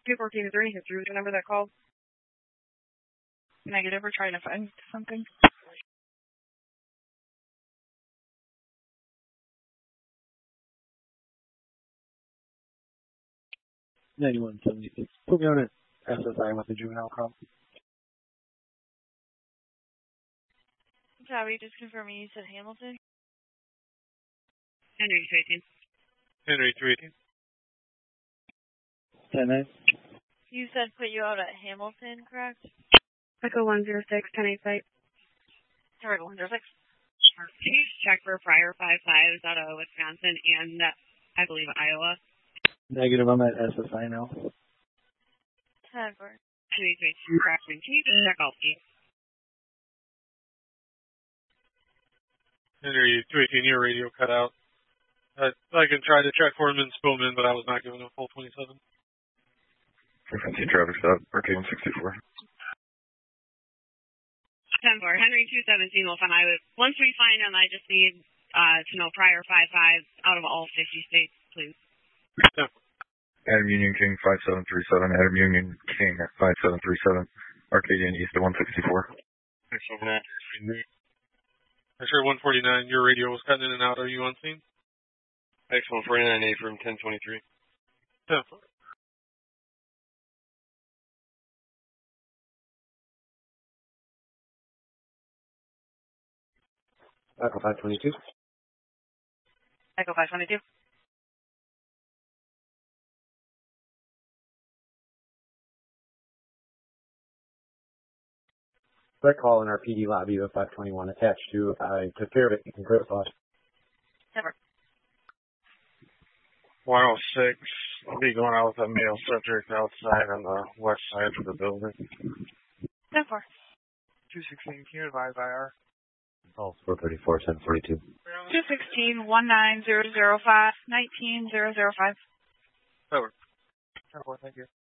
214-3, is the number that called? Negative, we're trying to find something. $91.76. Put me on it. SSI with the juvenile call. Tabby, just confirming you said Hamilton? Henry 318. Henry 318. 10-9. You said put you out at Hamilton, correct? Echo 106, 10-8 site. Sorry, 106. Can you check for prior 5-5s out of Wisconsin and, I believe, Iowa? Negative, I'm at SSI now. 10-4. Henry 318, correct. Can you just check out the Henry 318, your radio cut out. I can try to check for him in Spillman, but I was not given a full 27. Frequency traffic stop, Arcade 64. 10-4, Henry 217 will find Iowa. Once we find him, I just need to know prior 5-5s out of all 50 states, please. Yeah. Adam Union King 5737, Adam Union King at 5737, Arcadian East of 164. X-ray 149, your radio was cutting in and out. Are you on scene? X-149A from 1023. Yeah. Echo 522. Echo 522. Direct call in our PD lobby of 521 attached to, took care of it. You can clear the spot. Never. 106. I'll be going out with a male subject outside on the west side of the building. 10-4. 216, can you advise IR? Oh, 434, 1042. 216-19005, 19005. Over. 10-4, thank you.